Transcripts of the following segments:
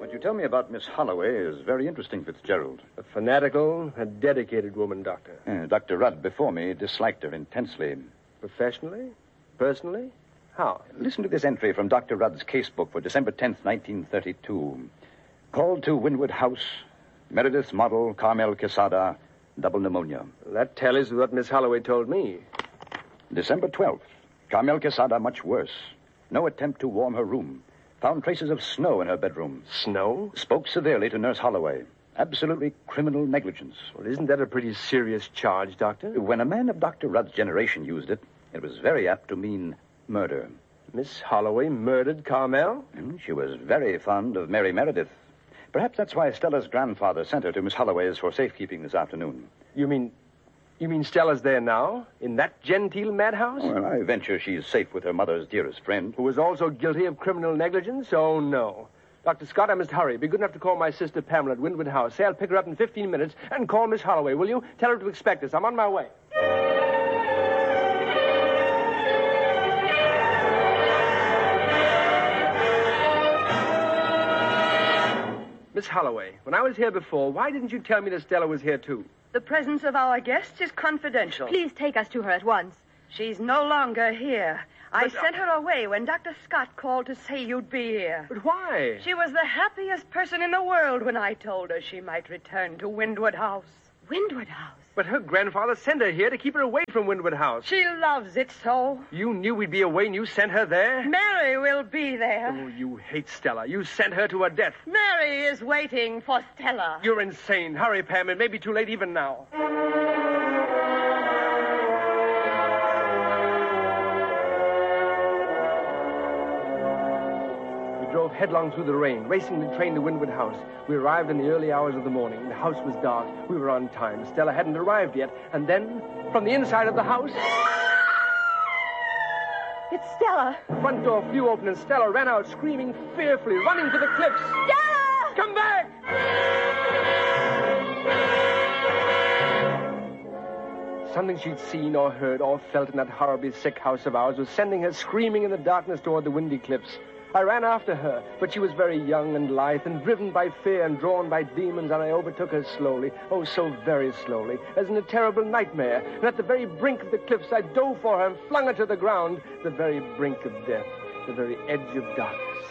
What you tell me about Miss Holloway is very interesting, Fitzgerald. A fanatical and dedicated woman, Doctor. Dr. Rudd, before me, disliked her intensely. Professionally? Personally? How? Listen to this entry from Dr. Rudd's casebook for December 10th, 1932. Called to Windward House, Meredith's model, Carmel Quesada, double pneumonia. That tallies with what Miss Holloway told me. December 12th, Carmel Quesada much worse. No attempt to warm her room. Found traces of snow in her bedroom. Snow? Spoke severely to Nurse Holloway. Absolutely criminal negligence. Well, isn't that a pretty serious charge, Doctor? When a man of Dr. Rudd's generation used it, it was very apt to mean murder. Miss Holloway murdered Carmel? She was very fond of Mary Meredith. Perhaps that's why Stella's grandfather sent her to Miss Holloway's for safekeeping this afternoon. You mean Stella's there now? In that genteel madhouse? Well, I venture she's safe with her mother's dearest friend. Who was also guilty of criminal negligence? Oh, no. Dr. Scott, I must hurry. Be good enough to call my sister Pamela at Windward House. Say I'll pick her up in 15 minutes and call Miss Holloway, will you? Tell her to expect us. I'm on my way. Miss Holloway, when I was here before, why didn't you tell me that Stella was here, too? The presence of our guest is confidential. Please take us to her at once. She's no longer here. I sent her away when Dr. Scott called to say you'd be here. But why? She was the happiest person in the world when I told her she might return to Windward House. Windward House? But her grandfather sent her here to keep her away from Windward House. She loves it so. You knew we'd be away and you sent her there? Mary will be there. Oh, you hate Stella. You sent her to her death. Mary is waiting for Stella. You're insane. Hurry, Pam. It may be too late even now. We drove headlong through the rain, racing the train to Windward House. We arrived in the early hours of the morning. The house was dark. We were on time. Stella hadn't arrived yet. And then, from the inside of the house... It's Stella. The front door flew open and Stella ran out, screaming fearfully, running for the cliffs. Stella! Come back! Something she'd seen or heard or felt in that horribly sick house of ours was sending her screaming in the darkness toward the windy cliffs. I ran after her, but she was very young and lithe and driven by fear and drawn by demons, and I overtook her slowly, oh, so very slowly, as in a terrible nightmare. And at the very brink of the cliffs, I dove for her and flung her to the ground, the very brink of death, the very edge of darkness.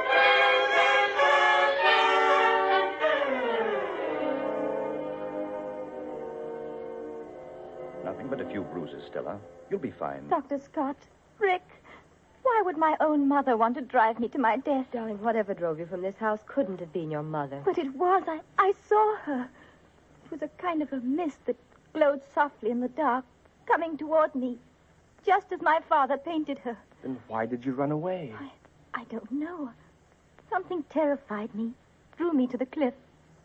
Nothing but a few bruises, Stella. You'll be fine. Dr. Scott, Rick, why would my own mother want to drive me to my death? Darling, whatever drove you from this house couldn't have been your mother. But it was. I saw her. It was a kind of a mist that glowed softly in the dark, coming toward me, just as my father painted her. Then why did you run away? I don't know. Something terrified me, drew me to the cliff.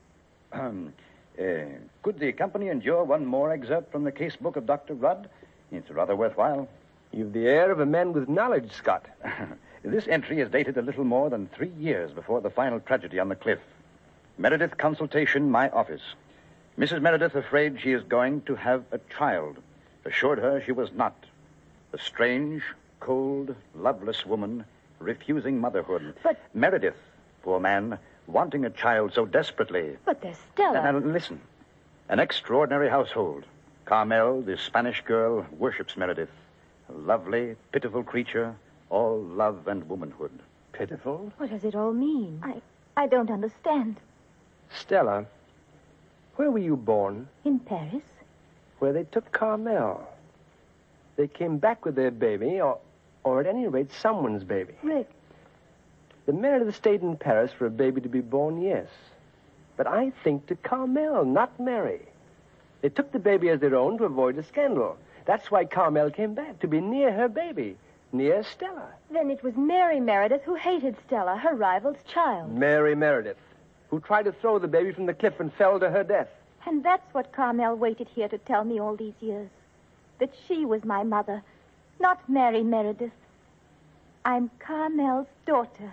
Could the company endure one more excerpt from the casebook of Dr. Rudd? It's rather worthwhile. You've the air of a man with knowledge, Scott. This entry is dated a little more than 3 years before the final tragedy on the cliff. Meredith consultation, my office. Mrs. Meredith afraid she is going to have a child. Assured her she was not. A strange, cold, loveless woman refusing motherhood. But... Meredith, poor man, wanting a child so desperately. But there's Stella. Now, listen. An extraordinary household. Carmel, the Spanish girl, worships Meredith. A lovely, pitiful creature, all love and womanhood. Pitiful? What does it all mean? I don't understand. Stella, where were you born? In Paris? Where they took Carmel. They came back with their baby, or at any rate, someone's baby. Rick. The Meredith stayed in Paris for a baby to be born, yes. But I think to Carmel, not Mary. They took the baby as their own to avoid a scandal. That's why Carmel came back, to be near her baby, near Stella. Then it was Mary Meredith who hated Stella, her rival's child. Mary Meredith, who tried to throw the baby from the cliff and fell to her death. And that's what Carmel waited here to tell me all these years. That she was my mother, not Mary Meredith. I'm Carmel's daughter.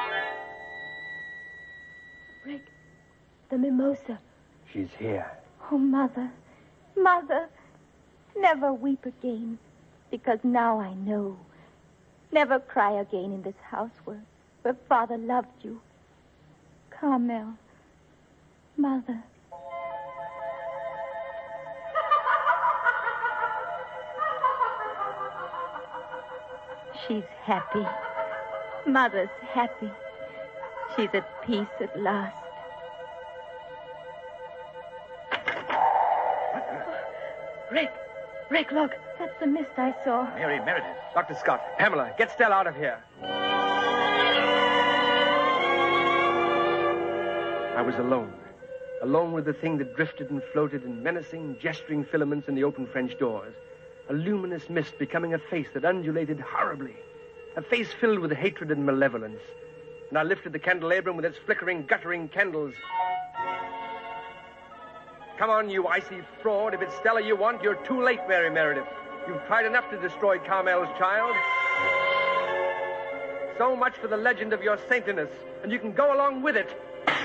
Rick, the mimosa. She's here. Oh, Mother, Mother, never weep again, because now I know. Never cry again in this house where Father loved you. Carmel. Mother. She's happy. Mother's happy. She's at peace at last. Rick, look. That's the mist I saw. Mary Meredith. Dr. Scott, Pamela, get Stella out of here. I was alone. Alone with the thing that drifted and floated in menacing, gesturing filaments in the open French doors. A luminous mist becoming a face that undulated horribly. A face filled with hatred and malevolence. And I lifted the candelabrum with its flickering, guttering candles. Come on, you icy fraud. If it's Stella you want, you're too late, Mary Meredith. You've tried enough to destroy Carmel's child. So much for the legend of your saintliness, and you can go along with it.